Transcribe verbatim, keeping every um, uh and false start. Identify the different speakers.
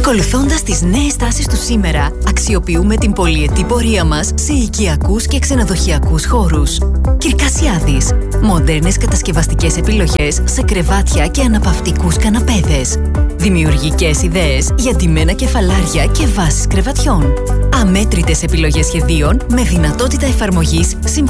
Speaker 1: Ακολουθώντας τις νέες τάσεις του σήμερα, αξιοποιούμε την πολυετή πορεία μας σε οικιακούς και ξενοδοχειακούς χώρους. Κυρκασιάδης. Μοντέρνες κατασκευαστικές επιλογές σε κρεβάτια και αναπαυτικούς καναπέδες. Δημιουργικές ιδέες για ντυμένα κεφαλάρια και βάσεις κρεβατιών. Αμέτρητες επιλογές σχεδίων με δυνατότητα εφαρμογής